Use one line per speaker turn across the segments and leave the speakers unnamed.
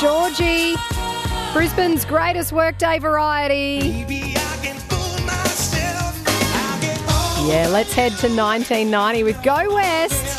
Georgie. Brisbane's greatest workday variety. Yeah, let's head to 1990 with Go West.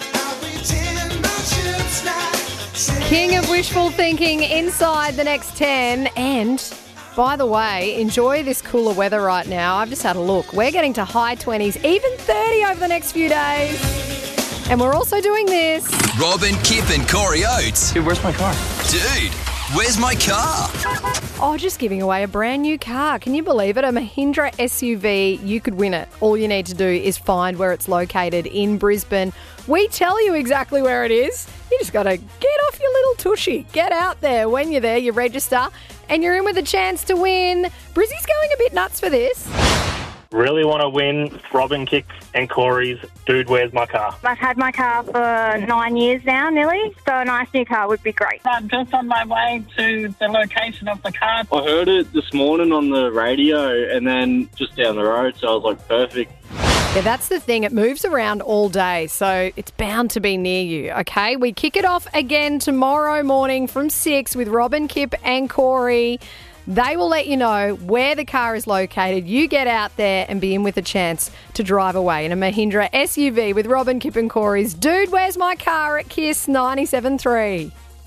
King of wishful thinking inside the next 10. And, by the way, enjoy this cooler weather right now. I've just had a look. We're getting to high 20s, even 30 over the next few days. And we're also doing this.
Robin, Kip and Corey Oates.
Dude, where's my car?
Dude, where's my car?
Oh, just giving away a brand new car. Can you believe it? A Mahindra SUV. You could win it. All you need to do is find where it's located in Brisbane. We tell you exactly where it is. You just got to get off your little tushy. Get out there. When you're there, you register and you're in with a chance to win. Brizzy's going a bit nuts for this.
Really want to win Robin, Kip and Corey's Dude, Where's My Car?
I've had my car for 9 years now, nearly, so a nice new car would be great.
I'm just on my way to the location of the car.
I heard it this morning on the radio and then just down the road, so I was like, perfect.
Yeah, that's the thing. It moves around all day, so it's bound to be near you, okay? We kick it off again tomorrow morning from 6 with Robin, Kip and Corey. They will let you know where the car is located. You get out there and be in with a chance to drive away in a Mahindra SUV with Robin, Kip and Corey's Dude, Where's My Car at KISS 97.3.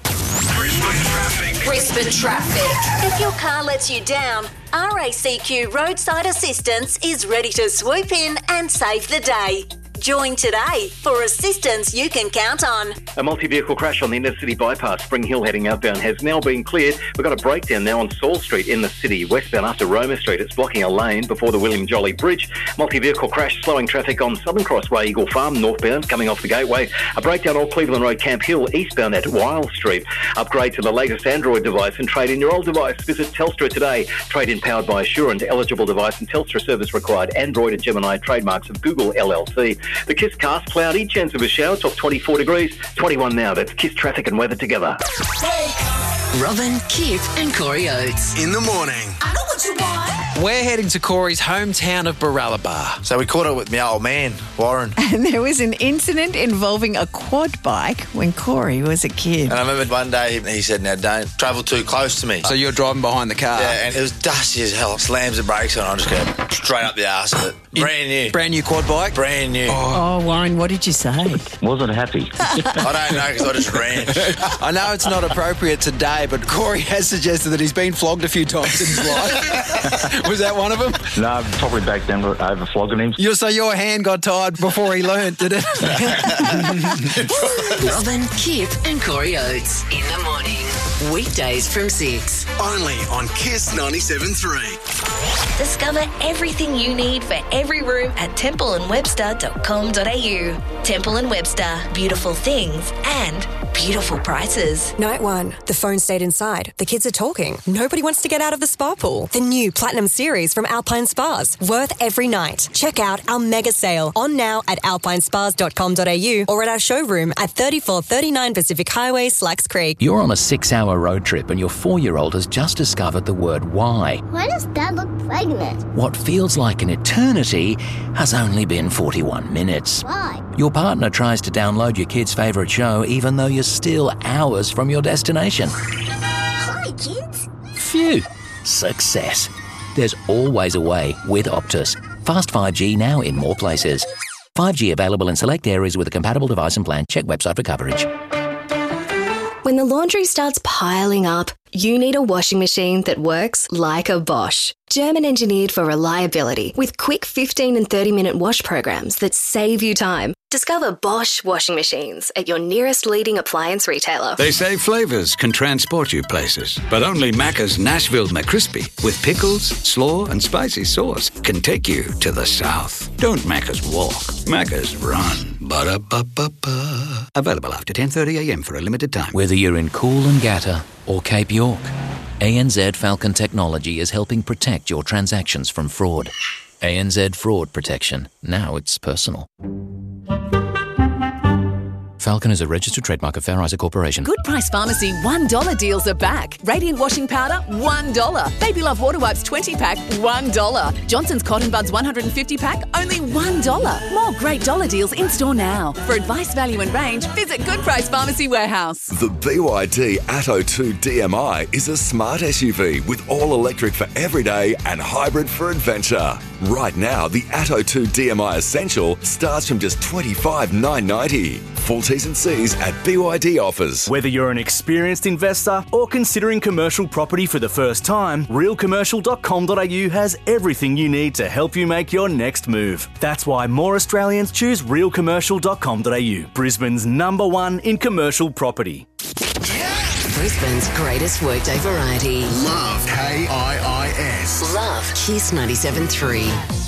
Brisbane Traffic. If your car lets you down, RACQ Roadside Assistance is ready to swoop in and save the day. Join today for assistance you can count on.
A multi-vehicle crash on the inner-city bypass, Spring Hill heading outbound, has now been cleared. We've got a breakdown now on Saul Street in the city, westbound after Roma Street. It's blocking a lane before the William Jolly Bridge. Multi-vehicle crash slowing traffic on Southern Crossway, Eagle Farm, northbound, coming off the Gateway. A breakdown on Cleveland Road, Camp Hill, eastbound at Wild Street. Upgrade to the latest Android device and trade in your old device. Visit Telstra today. Trade-in powered by Assurant. Eligible device and Telstra service required. Android and Gemini trademarks of Google LLC. The KISS cast, cloudy, chance of a shower, top 24 degrees, 21 now. That's KISS traffic and weather together.
Robin, Kip and Corey Oates.
In the morning.
I know what you want.
We're heading to Corey's hometown of Baralaba.
So we caught up with my old man, Warren.
And there was an incident involving a quad bike when Corey was a kid.
And I remember one day he said, now don't travel too close to me.
So you're driving behind the car?
Yeah, and it was dusty as hell. Slams the brakes on, I just go straight up the arse of it. Brand new.
Brand new quad bike?
Brand new.
Oh, Warren, what did you say?
Wasn't happy.
I don't know because I just ran.
I know it's not appropriate today, but Corey has suggested that he's been flogged a few times in his life. Was that one of them?
No, probably back then over flogging him.
So your hand got tired before he learnt, did it?
Robin, Kip and Corey Oates. In the morning. Weekdays from 6.
Only on KISS 97.3.
Discover everything you need for every room at templeandwebster.com.au. Temple and Webster. Beautiful things and beautiful prices.
Night 1. The phone stayed inside. The kids are talking. Nobody wants to get out of the spa pool. The new Platinum Series from Alpine Spas. Worth every night. Check out our mega sale on now at alpinespas.com.au or at our showroom at 3439 Pacific Highway, Slacks Creek.
You're on a 6-hour road trip and your 4-year-old has just discovered the word why.
Why does Dad look pregnant?
What feels like an eternity has only been 41 minutes.
Why?
Your partner tries to download your kid's favourite show even though you're still hours from your destination.
Hi, kids.
Phew. Success. There's always a way with Optus. Fast 5G now in more places. 5G available in select areas with a compatible device and plan. Check website for coverage.
When the laundry starts piling up, you need a washing machine that works like a Bosch. German engineered for reliability with quick 15 and 30-minute wash programs that save you time. Discover Bosch washing machines at your nearest leading appliance retailer.
They say flavours can transport you places, but only Macca's Nashville McCrispy with pickles, slaw and spicy sauce can take you to the south. Don't Macca's walk, Macca's run. Ba-da-ba-ba-ba. Available after 10:30am for a limited time.
Whether you're in Coolangatta or Cape York, ANZ Falcon Technology is helping protect your transactions from fraud. ANZ Fraud Protection. Now it's personal. Falcon is a registered trademark of Fair Isaac Corporation.
Good Price Pharmacy $1 deals are back. Radiant washing powder, $1. Baby Love water wipes 20-pack, $1. Johnson's Cotton Buds 150-pack, only $1. More great dollar deals in-store now. For advice, value and range, visit Good Price Pharmacy Warehouse.
The BYD Atto 2 DMI is a smart SUV with all-electric for everyday and hybrid for adventure. Right now, the Atto 2 DMI Essential starts from just $25,990. Full T's and C's at BYD offers.
Whether you're an experienced investor or considering commercial property for the first time, realcommercial.com.au has everything you need to help you make your next move. That's why more Australians choose realcommercial.com.au, Brisbane's #1 in commercial property.
Brisbane's greatest workday variety.
Love KIIS.
Love Kiss 97.3.